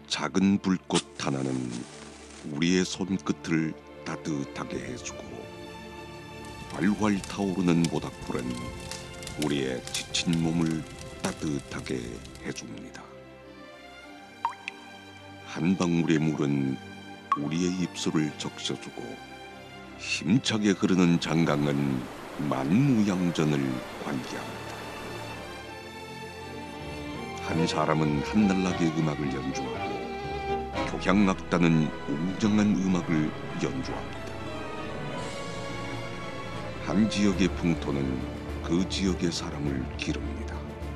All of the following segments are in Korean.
작은 불꽃 하나는 우리의 손끝을 따뜻하게 해주고 활활 타오르는 모닥불은 우리의 지친 몸을 따뜻하게 해줍니다. 한 방울의 물은 우리의 입술을 적셔주고 힘차게 흐르는 장강은 만무양전을 관계합니다. 한 사람은 한날나게 음악을 연주하고 교향악단은 웅장한 음악을 연주합니다. 한 지역의 풍토는 그 지역의 사람을 기릅니다.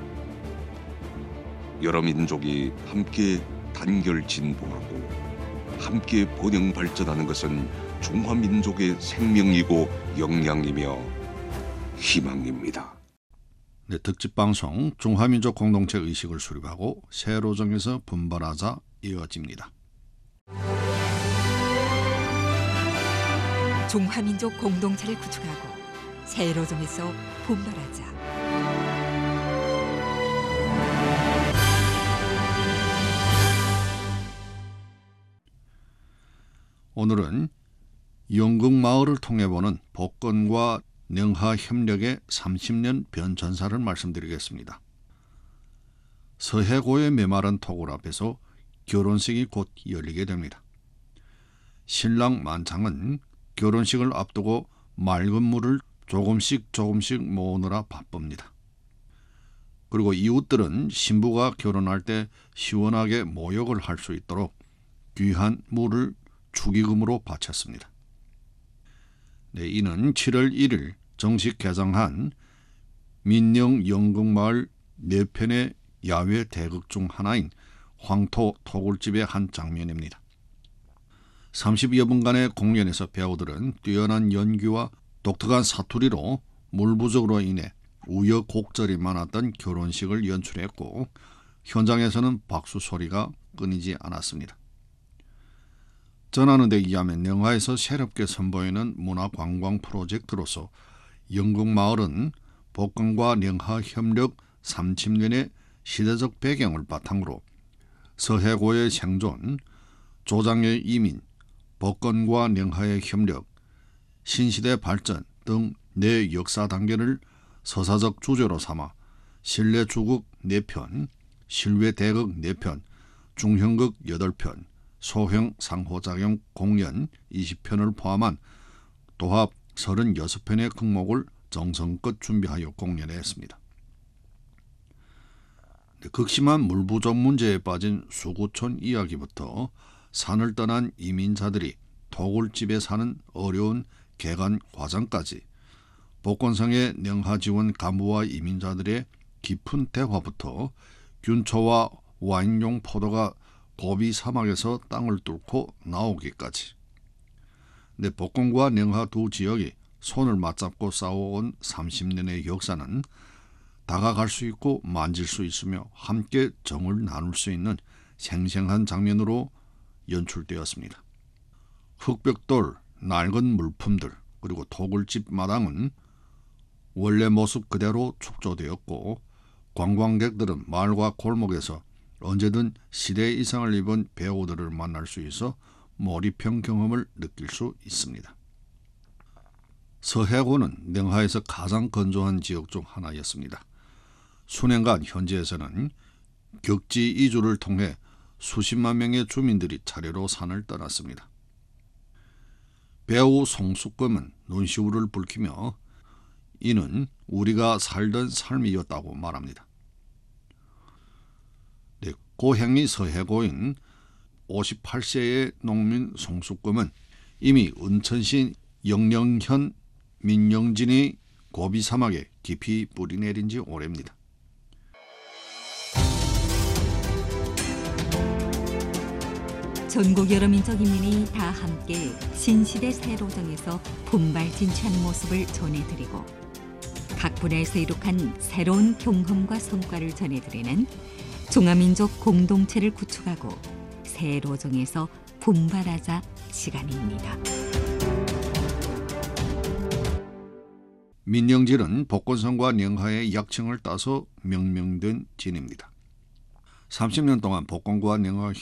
여러 민족이 함께 단결 진보하고 함께 번영 발전하는 것은 중화민족의 생명이고 역량이며 희망입니다. 네, 특집 방송 중화민족 공동체 의식을 수립하고 새로 정해서 분발하자 이어집니다. 중화민족 공동체를 구축하고 새로 정해서 분발하자. 오늘은 영국마을을 통해 보는 복건과 능하 협력의 30년 변천사를 말씀드리겠습니다. 서해고의 메마른 토굴 앞에서 결혼식이 곧 열리게 됩니다. 신랑 만창은 결혼식을 앞두고 맑은 물을 조금씩 모으느라 바쁩니다. 그리고 이웃들은 신부가 결혼할 때 시원하게 모욕을 할 수 있도록 귀한 물을 축의금으로 바쳤습니다. 네, 이는 7월 1일 정식 개장한 민영 영국마을 4편의 야외 대극 중 하나인 황토 토굴집의 한 장면입니다. 30여 분간의 공연에서 배우들은 뛰어난 연기와 독특한 사투리로 물 부족으로 인해 우여곡절이 많았던 결혼식을 연출했고 현장에서는 박수 소리가 끊이지 않았습니다. 전하는 데 의하면 영화에서 새롭게 선보이는 문화관광 프로젝트로서 영국마을은 복건과 영하 협력 30년의 시대적 배경을 바탕으로 서해고의 생존, 조장의 이민, 복건과 영하의 협력, 신시대 발전 등 네 역사 단계를 서사적 주제로 삼아 실내주극 4편, 실외대극 4편, 중형극 8편, 소형 상호작용 공연 20편을 포함한 도합 36편의 극목을 정성껏 준비하여 공연했습니다. 극심한 물 부족 문제에 빠진 수구촌 이야기부터 산을 떠난 이민자들이 토굴집에 사는 어려운 개간 과정까지 복건성의 영하지원 간부와 이민자들의 깊은 대화부터 균초와 와인용 포도가 고비 사막에서 땅을 뚫고 나오기까지. 복건과 영하 두 지역이 손을 맞잡고 싸워온 30년의 역사는 다가갈 수 있고 만질 수 있으며 함께 정을 나눌 수 있는 생생한 장면으로 연출되었습니다. 흙벽돌, 낡은 물품들, 그리고 토굴집 마당은 원래 모습 그대로 축조되었고 관광객들은 마을과 골목에서 언제든 시대 이상을 입은 배우들을 만날 수 있어 몰입형 경험을 느낄 수 있습니다. 서해고는 능하에서 가장 건조한 지역 중 하나였습니다. 수년간 현지에서는 격지 이주를 통해 수십만 명의 주민들이 차례로 산을 떠났습니다. 배우 송숙금은 눈시울을 붉히며 이는 우리가 살던 삶이었다고 말합니다. 고향이 서해고인 58세의 농민 송숙금은 이미 은천시 영령현 민영진의 고비 사막에 깊이 뿌리 내린 지 오래입니다. 전국 여러 민족 인민이 다 함께 신시대 새로정에서 분발 진취하는 모습을 전해드리고 각 분야에서 이룩한 새로운 경험과 성과를 전해드리는 중화민족 공동체를 구축하고 새로 정해서 분발하자 시간입니다. 민영진은 복건성과 영하의 약칭을 따서 명명된 진입니다. 30년 동안 복건과 영하